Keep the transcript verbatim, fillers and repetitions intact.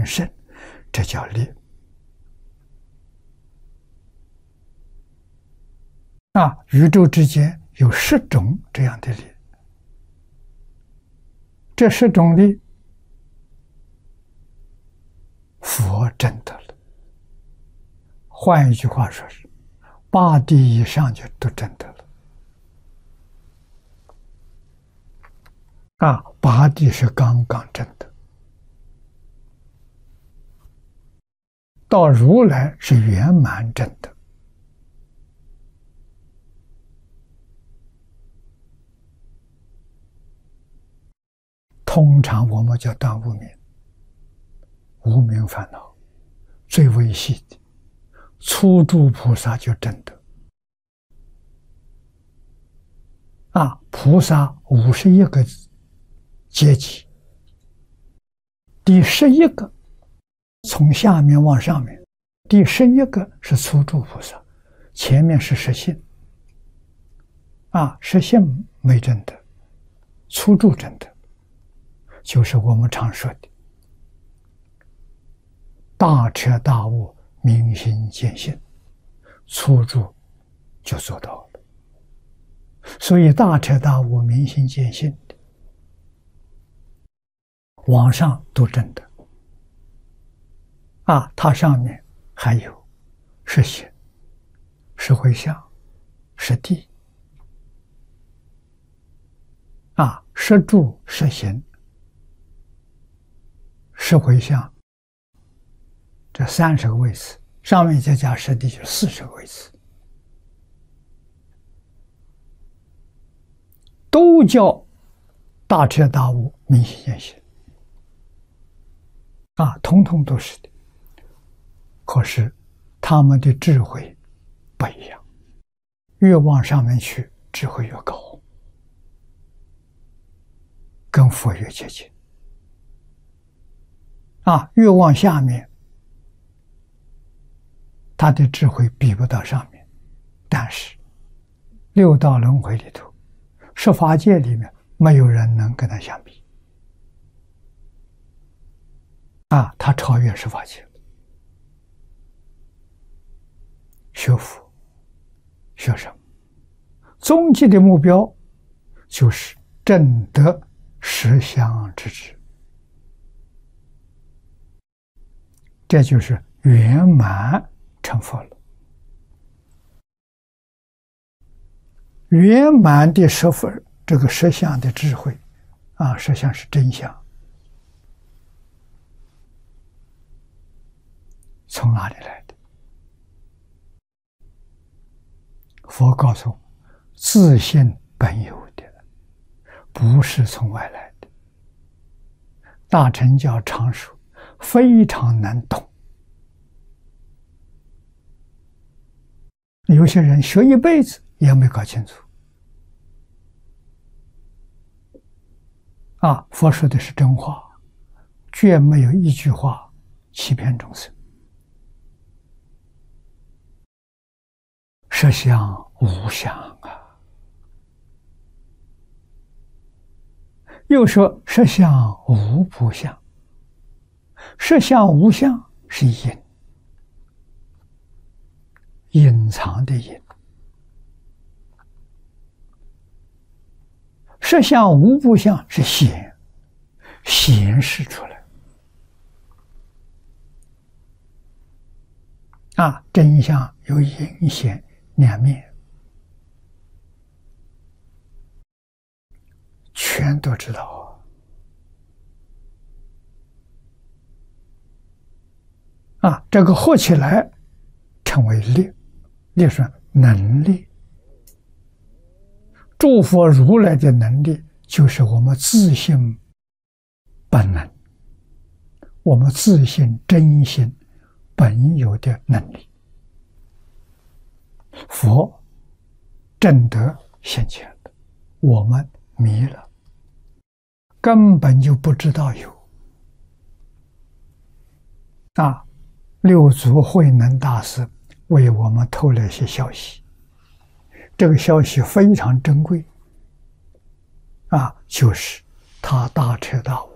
甚深，这叫力。啊，宇宙之间有十种这样的力，这十种力，佛证得了。换一句话说是，八地以上就都证得了。啊，八地是刚刚证得，到如来是圆满证得。通常我们叫断无明，无明烦恼最微细的，初住菩萨就证得。啊，菩萨五十一个阶级，第十一个从下面往上面，第十一个是初住菩萨，前面是实性。啊，实性没证得，初住证得。就是我们常说的大彻大悟、明心见性，初住就做到了。所以大彻大悟、明心见性的往上都证得。啊，它上面还有实行、实回向、实地。啊，实住、实行、实回向，这三十个位次，上面再加实地，就四十个位次，都叫大彻大悟、明心见性。啊，统统都是的。可是他们的智慧不一样，越往上面去，智慧越高，跟佛越接近。啊，越往下面，他的智慧比不到上面。但是六道轮回里头，十法界里面没有人能跟他相比。啊，他超越十法界。学佛学什么？终极的目标就是证得实相之智，这就是圆满成佛了。圆满的实佛，这个实相的智慧啊，实相是真相，从哪里来的？佛告诉我，自性本有的，不是从外来的。大乘教常说，非常难懂。有些人学一辈子也没搞清楚。啊，佛说的是真话，绝没有一句话欺骗众生。实相无相啊，又说实相无不相。实相无相是隐，隐藏的隐；实相无不相是显，显示出来。啊，真相有隐显两面，全都知道啊！啊，这个合起来称为力，力是能力。诸佛如来的能力，就是我们自性本能，我们自性真心本有的能力。佛证得现前了，我们迷了，根本就不知道有。啊，六祖慧能大师为我们透了一些消息，这个消息非常珍贵。啊，就是他大彻大悟、